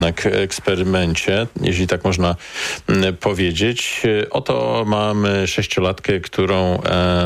eksperymencie, jeśli tak można powiedzieć. Oto mamy 6-latkę, którą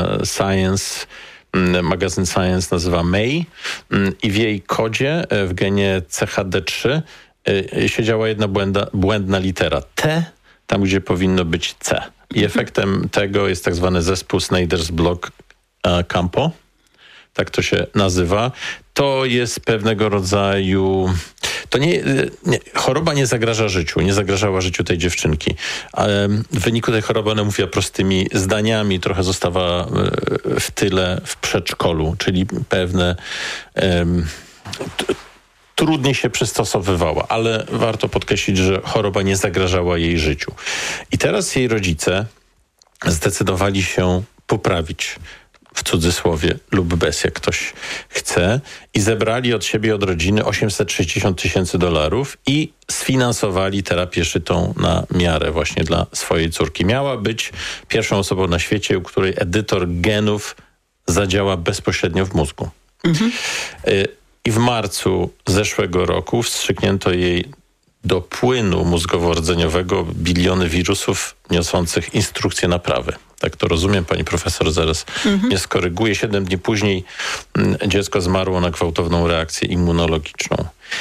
magazyn Science nazywa May i w jej kodzie, w genie CHD3 siedziała jedna błędna litera T, tam gdzie powinno być C. I efektem tego jest tak zwany zespół Snyder's-Block-Campo. Tak to się nazywa. To jest pewnego rodzaju... choroba nie zagraża życiu, nie zagrażała życiu tej dziewczynki. Ale w wyniku tej choroby ona mówiła prostymi zdaniami, trochę została w tyle w przedszkolu, czyli pewne... trudniej się przystosowywała, ale warto podkreślić, że choroba nie zagrażała jej życiu. I teraz jej rodzice zdecydowali się poprawić, w cudzysłowie, lub bez, jak ktoś chce, i zebrali od siebie, od rodziny $860,000 i sfinansowali terapię szytą na miarę właśnie dla swojej córki. Miała być pierwszą osobą na świecie, u której edytor genów zadziała bezpośrednio w mózgu. I w marcu zeszłego roku wstrzyknięto jej do płynu mózgowo-rdzeniowego biliony wirusów niosących instrukcje naprawy. Tak to rozumiem, pani profesor zaraz mnie skoryguje. 7 dni później dziecko zmarło na gwałtowną reakcję immunologiczną.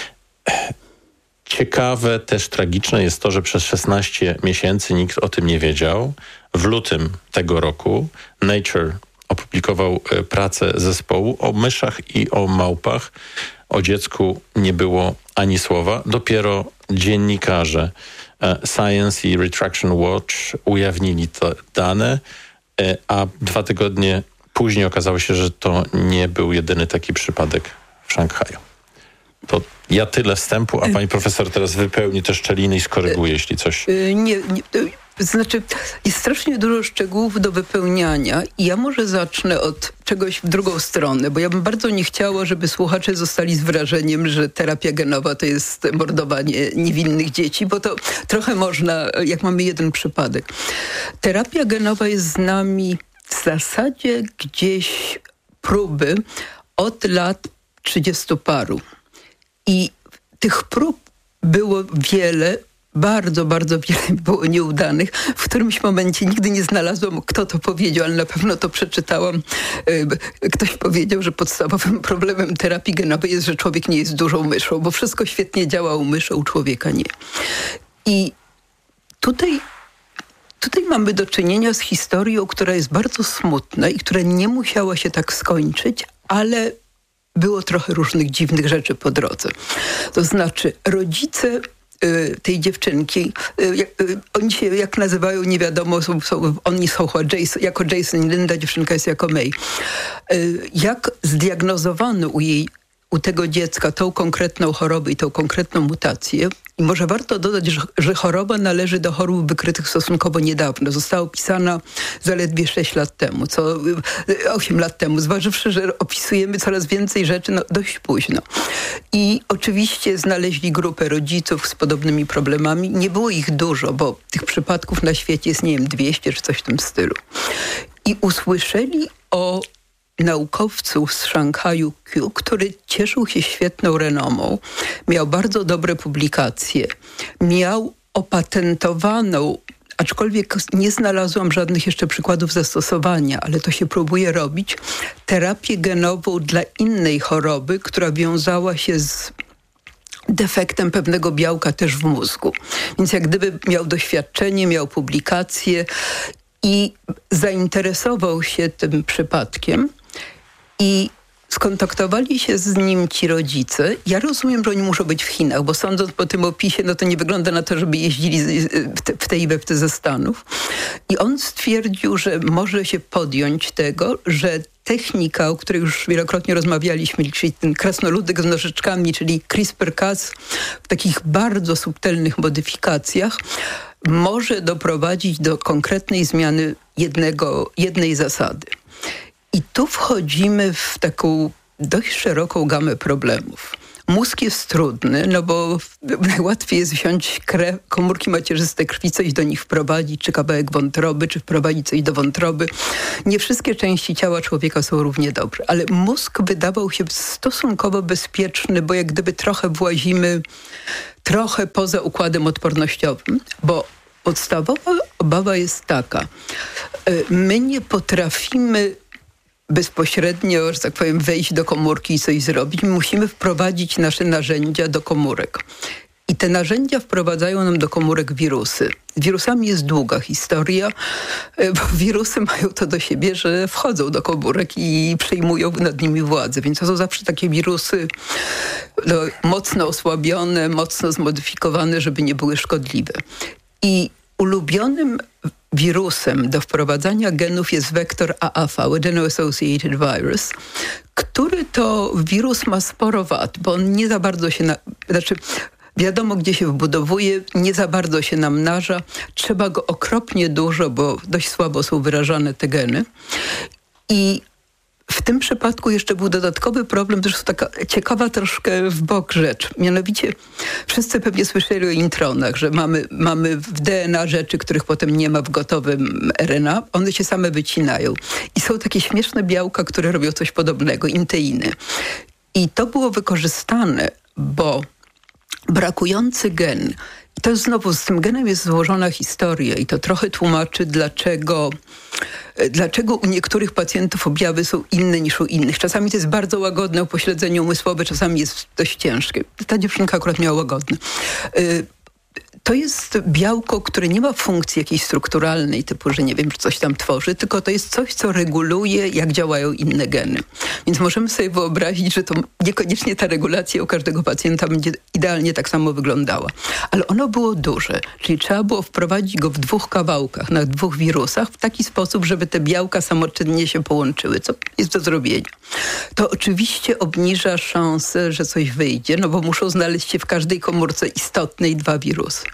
Ciekawe, też tragiczne jest to, że przez 16 miesięcy nikt o tym nie wiedział. W lutym tego roku Nature opublikował pracę zespołu o myszach i o małpach. O dziecku nie było ani słowa. Dopiero dziennikarze Science i Retraction Watch ujawnili te dane, a 2 tygodnie później okazało się, że to nie był jedyny taki przypadek w Szanghaju. To ja tyle wstępu, a pani profesor teraz wypełni te szczeliny i skoryguje, jeśli coś... Znaczy, jest strasznie dużo szczegółów do wypełniania i ja może zacznę od czegoś w drugą stronę, bo ja bym bardzo nie chciała, żeby słuchacze zostali z wrażeniem, że terapia genowa to jest mordowanie niewinnych dzieci, bo to trochę można, jak mamy jeden przypadek. Terapia genowa jest z nami w zasadzie gdzieś próby od lat 30 paru. I tych prób było wiele, bardzo, bardzo wiele było nieudanych. W którymś momencie nigdy nie znalazłam, kto to powiedział, ale na pewno to przeczytałam. Ktoś powiedział, że podstawowym problemem terapii genowej jest, że człowiek nie jest dużą myszą, bo wszystko świetnie działa u myszy, u człowieka nie. I tutaj mamy do czynienia z historią, która jest bardzo smutna i która nie musiała się tak skończyć, ale było trochę różnych dziwnych rzeczy po drodze. To znaczy rodzice tej dziewczynki, oni się jak nazywają, nie wiadomo, oni są jako Jason i Linda, dziewczynka jest jako May. Jak zdiagnozowano u tego dziecka tą konkretną chorobę i tą konkretną mutację. I może warto dodać, że choroba należy do chorób wykrytych stosunkowo niedawno. Została opisana zaledwie 6 lat temu, 8 lat temu, zważywszy, że opisujemy coraz więcej rzeczy dość późno. I oczywiście znaleźli grupę rodziców z podobnymi problemami. Nie było ich dużo, bo tych przypadków na świecie jest, nie wiem, 200 czy coś w tym stylu. I usłyszeli o naukowcu z Szanghaju Q, który cieszył się świetną renomą, miał bardzo dobre publikacje, miał opatentowaną, aczkolwiek nie znalazłam żadnych jeszcze przykładów zastosowania, ale to się próbuje robić, terapię genową dla innej choroby, która wiązała się z defektem pewnego białka też w mózgu. Więc jak gdyby miał doświadczenie, miał publikacje i zainteresował się tym przypadkiem i skontaktowali się z nim ci rodzice. Ja rozumiem, że oni muszą być w Chinach, bo sądząc po tym opisie, no to nie wygląda na to, żeby jeździli w tej i we w te ze Stanów. I on stwierdził, że może się podjąć tego, że technika, o której już wielokrotnie rozmawialiśmy, czyli ten krasnoludek z nożyczkami, czyli CRISPR-Cas w takich bardzo subtelnych modyfikacjach, może doprowadzić do konkretnej zmiany jednej zasady. I tu wchodzimy w taką dość szeroką gamę problemów. Mózg jest trudny, no bo najłatwiej jest wziąć komórki macierzyste krwi, coś do nich wprowadzić, czy kawałek wątroby, czy wprowadzić coś do wątroby. Nie wszystkie części ciała człowieka są równie dobre, ale mózg wydawał się stosunkowo bezpieczny, bo jak gdyby trochę włazimy trochę poza układem odpornościowym, bo podstawowa obawa jest taka. My nie potrafimy bezpośrednio, że tak powiem, wejść do komórki i coś zrobić. Musimy wprowadzić nasze narzędzia do komórek. I te narzędzia wprowadzają nam do komórek wirusy. Z wirusami jest długa historia, bo wirusy mają to do siebie, że wchodzą do komórek i przejmują nad nimi władzę. Więc to są zawsze takie wirusy mocno osłabione, mocno zmodyfikowane, żeby nie były szkodliwe. I ulubionym wirusem do wprowadzania genów jest wektor AAV, Adeno-Associated Virus, który to wirus ma sporo wad, bo on nie za bardzo się... Wiadomo, gdzie się wbudowuje, nie za bardzo się namnaża. Trzeba go okropnie dużo, bo dość słabo są wyrażane te geny. I w tym przypadku jeszcze był dodatkowy problem, to jest taka ciekawa troszkę w bok rzecz. Mianowicie wszyscy pewnie słyszeli o intronach, że mamy w DNA rzeczy, których potem nie ma w gotowym RNA. One się same wycinają. I są takie śmieszne białka, które robią coś podobnego, inteiny. I to było wykorzystane, bo brakujący gen, i to znowu z tym genem jest złożona historia i to trochę tłumaczy, dlaczego u niektórych pacjentów objawy są inne niż u innych. Czasami to jest bardzo łagodne upośledzenie umysłowe, czasami jest dość ciężkie. Ta dziewczynka akurat miała łagodne. To jest białko, które nie ma funkcji jakiejś strukturalnej, typu, że nie wiem, czy coś tam tworzy, tylko to jest coś, co reguluje, jak działają inne geny. Więc możemy sobie wyobrazić, że to niekoniecznie ta regulacja u każdego pacjenta będzie idealnie tak samo wyglądała. Ale ono było duże, czyli trzeba było wprowadzić go w 2 kawałkach, na 2 wirusach, w taki sposób, żeby te białka samoczynnie się połączyły, co jest do zrobienia. To oczywiście obniża szansę, że coś wyjdzie, no bo muszą znaleźć się w każdej komórce istotnej 2 wirusy.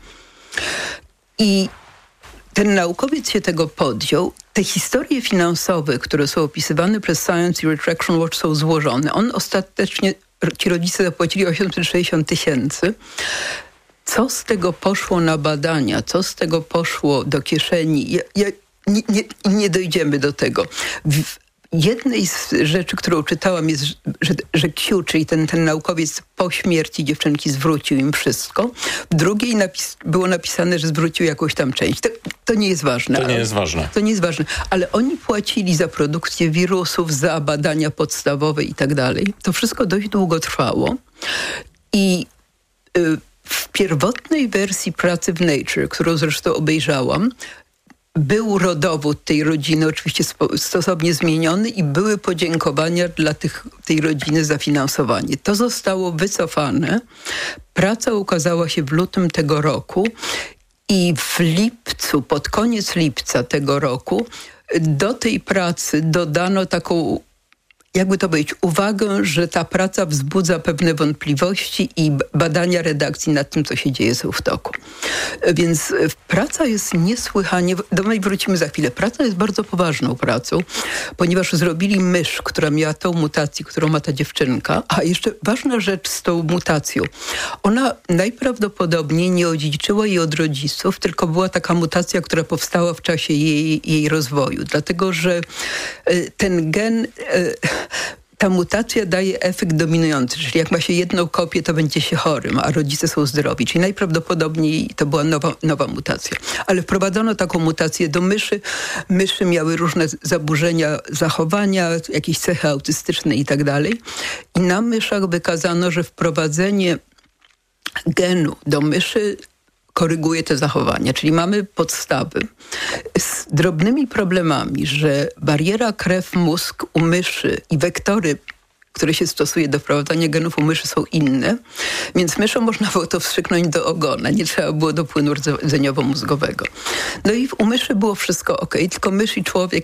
I ten naukowiec się tego podjął. Te historie finansowe, które są opisywane przez Science i Retraction Watch, są złożone. Ostatecznie ci rodzice zapłacili 860 000. Co z tego poszło na badania? Co z tego poszło do kieszeni? Nie dojdziemy do tego. Jednej z rzeczy, którą czytałam, jest, że Q, czyli ten naukowiec po śmierci dziewczynki zwrócił im wszystko. W drugiej było napisane, że zwrócił jakąś tam część. To nie jest ważne. To nie jest ważne. To nie jest ważne. Ale oni płacili za produkcję wirusów, za badania podstawowe i tak dalej. To wszystko dość długo trwało. I w pierwotnej wersji pracy w Nature, którą zresztą obejrzałam, był rodowód tej rodziny oczywiście stosownie zmieniony i były podziękowania dla tej rodziny za finansowanie. To zostało wycofane. Praca ukazała się w lutym tego roku i w lipcu, pod koniec lipca tego roku, do tej pracy dodano taką, jakby to powiedzieć, uwagę, że ta praca wzbudza pewne wątpliwości i badania redakcji nad tym, co się dzieje, są w toku. Więc praca jest niesłychanie, do niej wrócimy za chwilę, praca jest bardzo poważną pracą, ponieważ zrobili mysz, która miała tą mutację, którą ma ta dziewczynka, a jeszcze ważna rzecz z tą mutacją. Ona najprawdopodobniej nie odziedziczyła jej od rodziców, tylko była taka mutacja, która powstała w czasie jej rozwoju, dlatego że ten gen... Ta mutacja daje efekt dominujący, czyli jak ma się jedną kopię, to będzie się chorym, a rodzice są zdrowi. Czyli najprawdopodobniej to była nowa mutacja. Ale wprowadzono taką mutację do myszy. Myszy miały różne zaburzenia zachowania, jakieś cechy autystyczne i tak dalej. I na myszach wykazano, że wprowadzenie genu do myszy koryguje te zachowania. Czyli mamy podstawy z drobnymi problemami, że bariera krew-mózg u myszy i wektory, które się stosuje do wprowadzania genów u myszy, są inne, więc myszom można było to wstrzyknąć do ogona. Nie trzeba było do płynu rdzeniowo-mózgowego. No i u myszy było wszystko okej, tylko mysz i człowiek,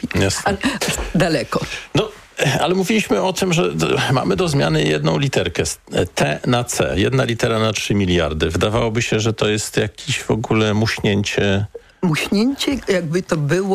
daleko. No, ale mówiliśmy o tym, że mamy do zmiany jedną literkę, T na C. 1 litera na 3 miliardy. Wydawałoby się, że to jest jakieś w ogóle muśnięcie. Muśnięcie, jakby to było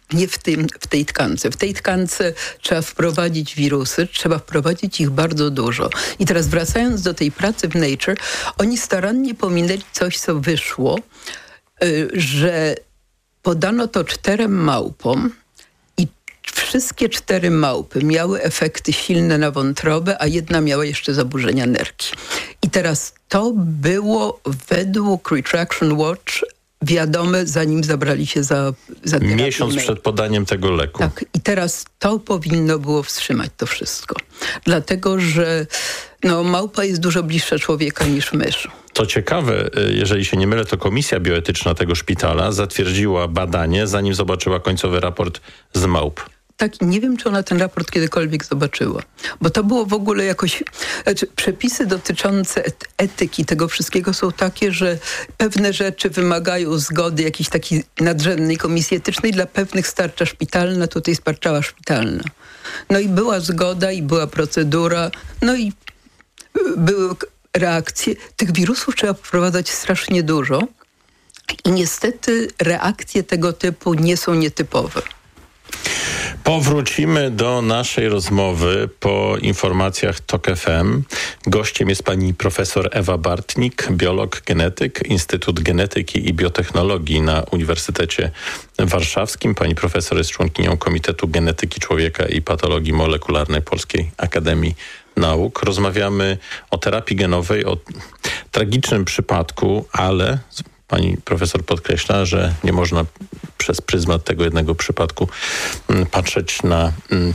nie w tej tkance. W tej tkance trzeba wprowadzić wirusy, trzeba wprowadzić ich bardzo dużo. I teraz wracając do tej pracy w Nature, oni starannie pominęli coś, co wyszło, że podano to 4 małpom i wszystkie 4 małpy miały efekty silne na wątrobę, a jedna miała jeszcze zaburzenia nerki. I teraz to było według Retraction Watch wiadome, zanim zabrali się za terapię. Miesiąc przed podaniem tego leku. Tak, i teraz to powinno było wstrzymać to wszystko. Dlatego, że małpa jest dużo bliższa człowieka niż mysz. Co ciekawe, jeżeli się nie mylę, to komisja bioetyczna tego szpitala zatwierdziła badanie, zanim zobaczyła końcowy raport z małp. Tak, nie wiem, czy ona ten raport kiedykolwiek zobaczyła. Bo to było w ogóle jakoś... przepisy dotyczące etyki tego wszystkiego są takie, że pewne rzeczy wymagają zgody jakiejś takiej nadrzędnej komisji etycznej. Dla pewnych starcza szpitalna, tutaj starczała szpitalna. No i była zgoda, i była procedura, no i były reakcje. Tych wirusów trzeba wprowadzać strasznie dużo. I niestety reakcje tego typu nie są nietypowe. Powrócimy do naszej rozmowy po informacjach TOK FM. Gościem jest pani profesor Ewa Bartnik, biolog, genetyk, Instytut Genetyki i Biotechnologii na Uniwersytecie Warszawskim. Pani profesor jest członkinią Komitetu Genetyki Człowieka i Patologii Molekularnej Polskiej Akademii Nauk. Rozmawiamy o terapii genowej, o tragicznym przypadku, ale pani profesor podkreśla, że nie można przez pryzmat tego jednego przypadku patrzeć na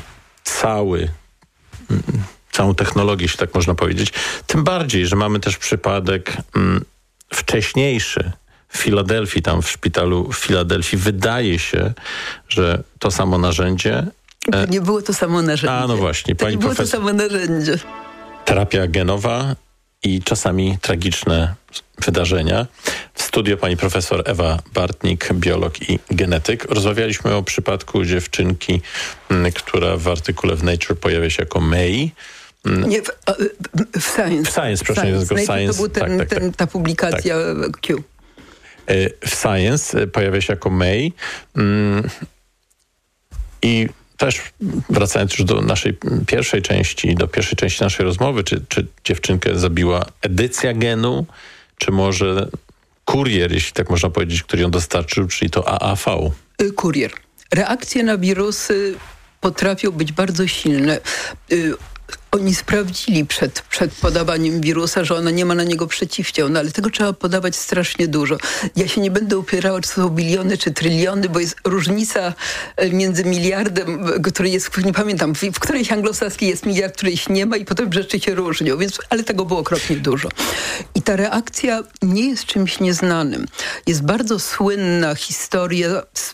całą technologię, jeśli tak można powiedzieć. Tym bardziej, że mamy też przypadek wcześniejszy w Filadelfii, tam w szpitalu w Filadelfii. Wydaje się, że to samo narzędzie... Nie było to samo narzędzie. A no właśnie. To nie było to samo narzędzie. Terapia genowa i czasami tragiczne wydarzenia. W studio pani profesor Ewa Bartnik, biolog i genetyk. Rozmawialiśmy o przypadku dziewczynki, która w artykule w Nature pojawia się jako May. Nie, w Science. W Science, proszę nie tylko Science. To był ta publikacja Q. W Science pojawia się jako May. I też wracając już do naszej pierwszej części naszej rozmowy, czy dziewczynkę zabiła edycja genu, czy może kurier, jeśli tak można powiedzieć, który ją dostarczył, czyli to AAV? Kurier. Reakcje na wirusy potrafią być bardzo silne. Oni sprawdzili przed podawaniem wirusa, że ona nie ma na niego przeciwciał, ale tego trzeba podawać strasznie dużo. Ja się nie będę upierała, czy to są biliony, czy tryliony, bo jest różnica między miliardem, który jest, nie pamiętam, w którejś anglosaskiej jest miliard, którejś nie ma i potem rzeczy się różnią, ale tego było okropnie dużo. I ta reakcja nie jest czymś nieznanym. Jest bardzo słynna historia z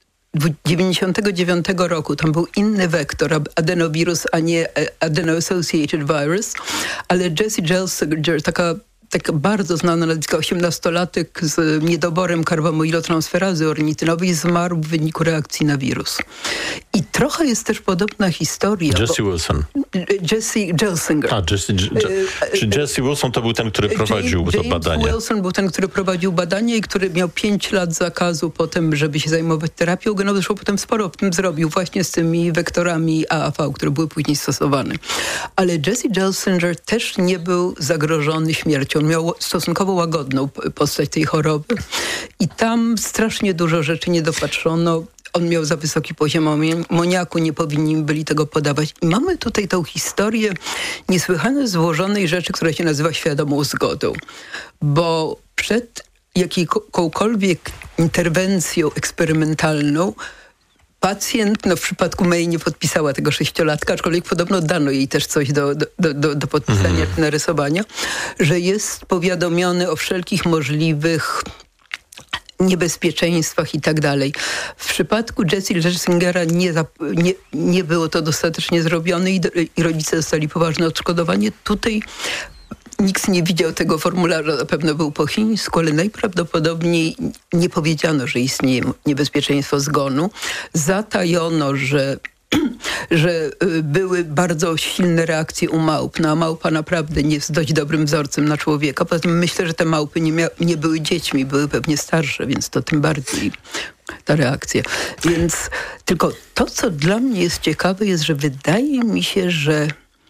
1999 roku, tam był inny wektor, adenowirus, a nie adeno-associated virus, ale Jesse Gelsinger, taka bardzo znana nazwiska, 18-latek z niedoborem karbomoilotransferazy ornitynowej, zmarł w wyniku reakcji na wirus. I trochę jest też podobna historia. Jesse Wilson. Jesse Gelsinger. Czy Jesse Wilson to był ten, który prowadził to badanie? James Wilson był ten, który prowadził badanie i który miał 5 lat zakazu potem, żeby się zajmować terapią genową. Zresztą potem sporo w tym zrobił właśnie z tymi wektorami AAV, które były później stosowane. Ale Jesse Gelsinger też nie był zagrożony śmiercią. On miał stosunkowo łagodną postać tej choroby i tam strasznie dużo rzeczy nie dopatrzono. On miał za wysoki poziom amoniaku, nie powinni byli tego podawać. I mamy tutaj tą historię niesłychanie złożonej rzeczy, która się nazywa świadomą zgodą. Bo przed jakąkolwiek interwencją eksperymentalną pacjent, w przypadku May nie podpisała tego 6-latka, aczkolwiek podobno dano jej też coś do podpisania, czy narysowania, że jest powiadomiony o wszelkich możliwych niebezpieczeństwach i tak dalej. W przypadku Jesse Gelsingera nie było to dostatecznie zrobione i rodzice dostali poważne odszkodowanie. Tutaj nikt nie widział tego formularza, na pewno był po chińsku, ale najprawdopodobniej nie powiedziano, że istnieje niebezpieczeństwo zgonu. Zatajono, że że były bardzo silne reakcje u małp. No a małpa naprawdę nie jest dość dobrym wzorcem na człowieka. Poza tym myślę, że te małpy nie były dziećmi, były pewnie starsze, więc to tym bardziej ta reakcja. Więc tylko to, co dla mnie jest ciekawe, jest, że wydaje mi się, że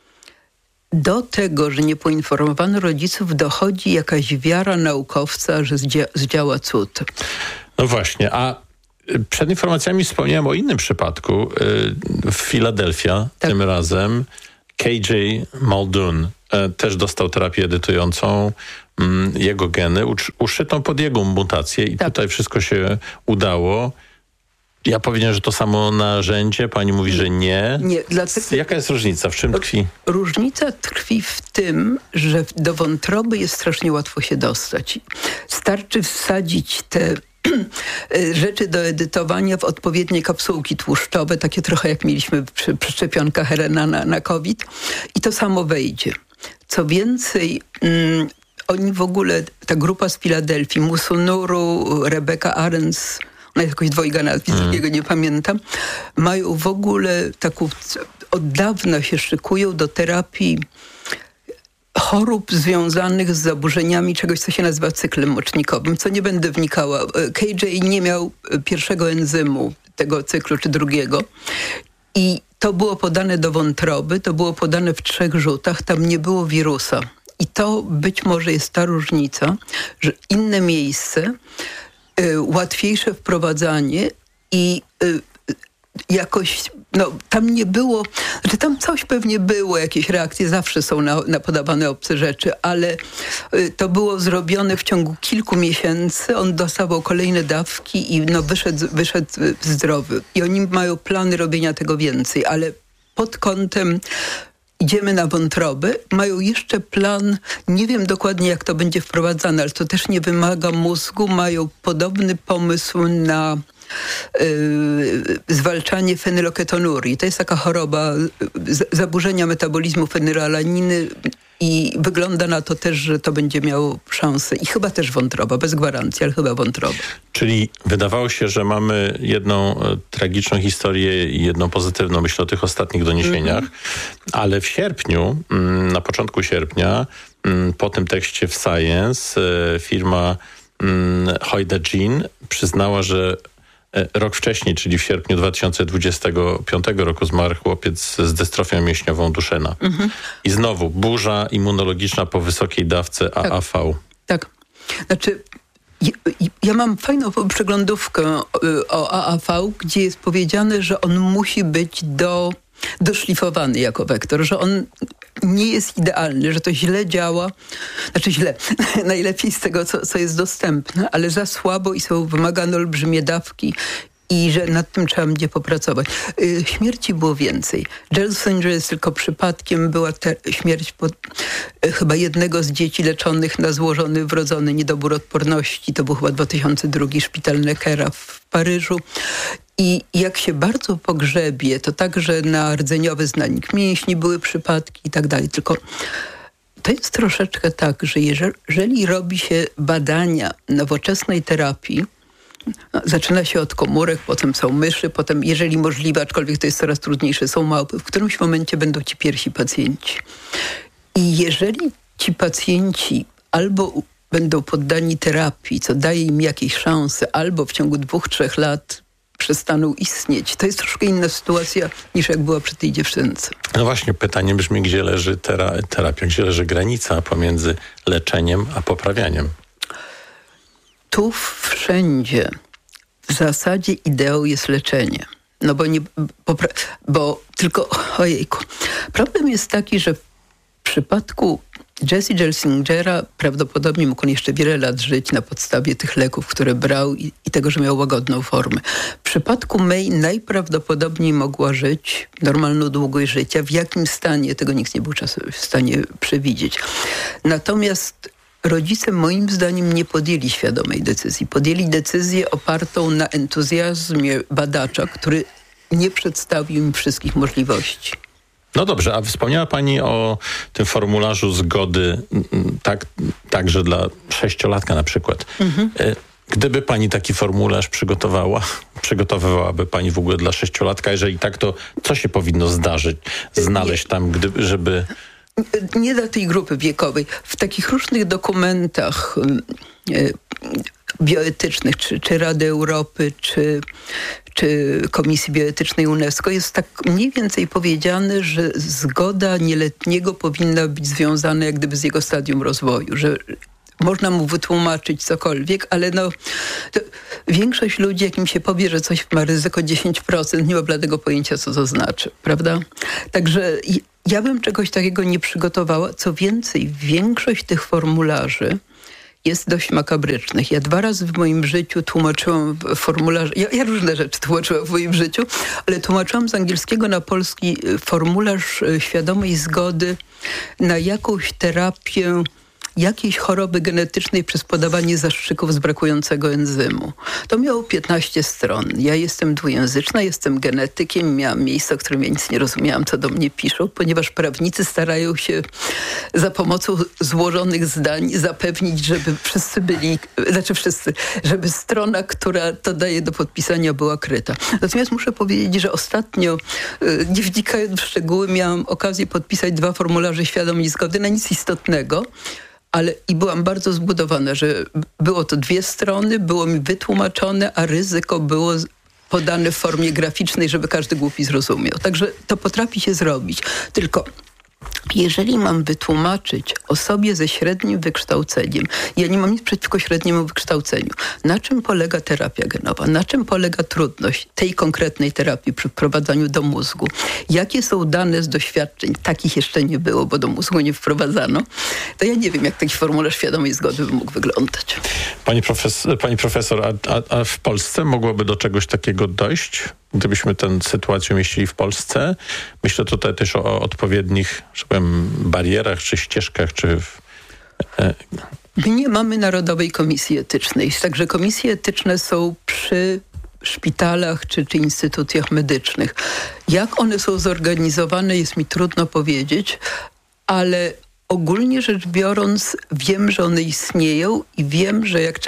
do tego, że nie poinformowano rodziców, dochodzi jakaś wiara naukowca, że zdziała cud. No właśnie, a przed informacjami wspomniałem o innym przypadku. W Filadelfia tym razem KJ Muldoon też dostał terapię edytującą jego geny, uszytą pod jego mutację i tutaj wszystko się udało. Ja powiedziałem, że to samo narzędzie, pani mówi, że nie. Nie, dlatego... Jaka jest różnica? W czym tkwi? Różnica tkwi w tym, że do wątroby jest strasznie łatwo się dostać. Starczy wsadzić te rzeczy do edytowania w odpowiednie kapsułki tłuszczowe, takie trochę jak mieliśmy przy szczepionkach RNA na COVID i to samo wejdzie. Co więcej, oni w ogóle, ta grupa z Filadelfii, Musunuru, Rebecca Arens, ona jest jakoś dwojga nazwisk, drugiego nie pamiętam, mają w ogóle taką, od dawna się szykują do terapii chorób związanych z zaburzeniami czegoś, co się nazywa cyklem mocznikowym, co nie będę wnikała. KJ nie miał pierwszego enzymu tego cyklu, czy drugiego. I to było podane do wątroby, to było podane w 3 rzutach, tam nie było wirusa. I to być może jest ta różnica, że inne miejsce, łatwiejsze wprowadzanie i jakoś, tam nie było, znaczy tam coś pewnie było, jakieś reakcje zawsze są na podawane obce rzeczy, ale to było zrobione w ciągu kilku miesięcy, on dostawał kolejne dawki i wyszedł zdrowy. I oni mają plany robienia tego więcej, ale pod kątem idziemy na wątrobę, mają jeszcze plan, nie wiem dokładnie jak to będzie wprowadzane, ale to też nie wymaga mózgu, mają podobny pomysł na zwalczanie fenylketonurii. To jest taka choroba, zaburzenia metabolizmu fenylalaniny i wygląda na to też, że to będzie miało szansę. I chyba też wątroba, bez gwarancji, ale chyba wątroba. Czyli wydawało się, że mamy jedną tragiczną historię i jedną pozytywną, myślę o tych ostatnich doniesieniach, ale w sierpniu, na początku sierpnia, po tym tekście w Science, firma Hoide Gene przyznała, że rok wcześniej, czyli w sierpniu 2025 roku zmarł chłopiec z dystrofią mięśniową Duchenne. I znowu burza immunologiczna po wysokiej dawce AAV. Tak. Znaczy, ja mam fajną przeglądówkę o AAV, gdzie jest powiedziane, że on musi być doszlifowany jako wektor, że on nie jest idealny, że to źle działa, znaczy źle, najlepiej z tego, co jest dostępne, ale za słabo i są wymagane olbrzymie dawki i że nad tym trzeba będzie popracować. Śmierci było więcej. Gelsinger jest tylko przypadkiem, była śmierć chyba jednego z dzieci leczonych na złożony, wrodzony niedobór odporności. To był chyba 2002 szpital Neckera w Paryżu. I jak się bardzo pogrzebie, to także na rdzeniowy znanik mięśni były przypadki i tak dalej. Tylko to jest troszeczkę tak, że jeżeli robi się badania nowoczesnej terapii, zaczyna się od komórek, potem są myszy, potem, jeżeli możliwe, aczkolwiek to jest coraz trudniejsze, są małpy, w którymś momencie będą ci pierwsi pacjenci. I jeżeli ci pacjenci albo będą poddani terapii, co daje im jakieś szanse, albo w ciągu 2-3 lat przestaną istnieć. To jest troszkę inna sytuacja niż jak była przy tej dziewczynce. No właśnie, pytanie brzmi, gdzie leży terapia, gdzie leży granica pomiędzy leczeniem a poprawianiem? Tu wszędzie w zasadzie ideą jest leczenie. No bo tylko, ojejku, problem jest taki, że w przypadku Jesse Gelsingera prawdopodobnie mógł on jeszcze wiele lat żyć na podstawie tych leków, które brał i tego, że miał łagodną formę. W przypadku May najprawdopodobniej mogła żyć normalną długość życia. W jakim stanie, tego nikt nie był w stanie przewidzieć. Natomiast rodzice moim zdaniem nie podjęli świadomej decyzji. Podjęli decyzję opartą na entuzjazmie badacza, który nie przedstawił im wszystkich możliwości. No dobrze, a wspomniała pani o tym formularzu zgody także dla 6-latka na przykład. Gdyby pani taki formularz przygotowywałaby pani w ogóle dla 6-latka? Jeżeli tak, to co się powinno znaleźć tam, żeby... Nie dla tej grupy wiekowej. W takich różnych dokumentach bioetycznych, czy Rady Europy, czy Komisji Bioetycznej UNESCO jest tak mniej więcej powiedziane, że zgoda nieletniego powinna być związana jak gdyby z jego stadium rozwoju, że można mu wytłumaczyć cokolwiek, ale większość ludzi, jak im się powie, że coś ma ryzyko 10%, nie ma bladego pojęcia, co to znaczy, prawda? Także ja bym czegoś takiego nie przygotowała. Co więcej, większość tych formularzy jest dość makabrycznych. Ja 2 razy w moim życiu tłumaczyłam formularz, ja różne rzeczy tłumaczyłam w moim życiu, ale tłumaczyłam z angielskiego na polski formularz świadomej zgody na jakąś terapię jakiejś choroby genetycznej przez podawanie zastrzyków z brakującego enzymu. To miało 15 stron. Ja jestem dwujęzyczna, jestem genetykiem. Miałam miejsce, o którym ja nic nie rozumiałam, co do mnie piszą, ponieważ prawnicy starają się za pomocą złożonych zdań zapewnić, żeby żeby strona, która to daje do podpisania, była kryta. Natomiast muszę powiedzieć, że ostatnio, nie wnikając w szczegóły, miałam okazję podpisać 2 formularze świadomej zgody na nic istotnego, i byłam bardzo zbudowana, że było to 2 strony, było mi wytłumaczone, a ryzyko było podane w formie graficznej, żeby każdy głupi zrozumiał. Także to potrafi się zrobić. Tylko jeżeli mam wytłumaczyć osobie ze średnim wykształceniem, ja nie mam nic przeciwko średniemu wykształceniu, na czym polega terapia genowa, na czym polega trudność tej konkretnej terapii przy wprowadzaniu do mózgu, jakie są dane z doświadczeń, takich jeszcze nie było, bo do mózgu nie wprowadzano, to ja nie wiem, jak taki formularz świadomej zgody by mógł wyglądać. Pani profesor, a w Polsce mogłoby do czegoś takiego dojść? Gdybyśmy tę sytuację umieścili w Polsce, myślę tutaj też o odpowiednich, że powiem, barierach, czy ścieżkach, czy... My nie mamy Narodowej Komisji Etycznej, także komisje etyczne są przy szpitalach czy instytucjach medycznych. Jak one są zorganizowane, jest mi trudno powiedzieć, ale ogólnie rzecz biorąc, wiem, że one istnieją i wiem, że jak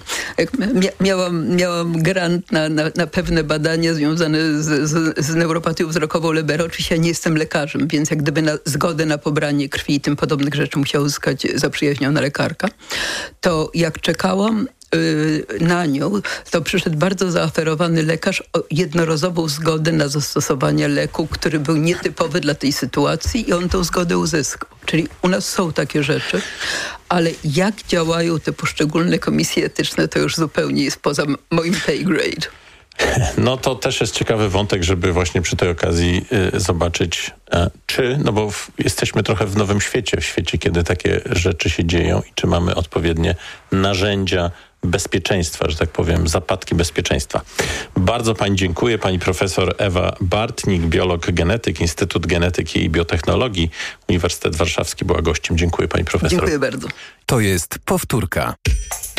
miałam grant na pewne badania związane z neuropatią wzrokową Lebera. Oczywiście ja nie jestem lekarzem, więc jak gdyby zgodę na pobranie krwi i tym podobnych rzeczy musiała uzyskać zaprzyjaźniona lekarka. To jak czekałam na nią, to przyszedł bardzo zaaferowany lekarz o jednorazową zgodę na zastosowanie leku, który był nietypowy dla tej sytuacji i on tę zgodę uzyskał. Czyli u nas są takie rzeczy, ale jak działają te poszczególne komisje etyczne, to już zupełnie jest poza moim pay grade. No to też jest ciekawy wątek, żeby właśnie przy tej okazji zobaczyć, no bo jesteśmy trochę w nowym świecie, w świecie, kiedy takie rzeczy się dzieją i czy mamy odpowiednie narzędzia bezpieczeństwa, że tak powiem, zapadki bezpieczeństwa. Bardzo pani dziękuję. Pani profesor Ewa Bartnik, biolog genetyk, Instytut Genetyki i Biotechnologii, Uniwersytet Warszawski była gościem. Dziękuję pani profesor. Dziękuję bardzo. To jest powtórka.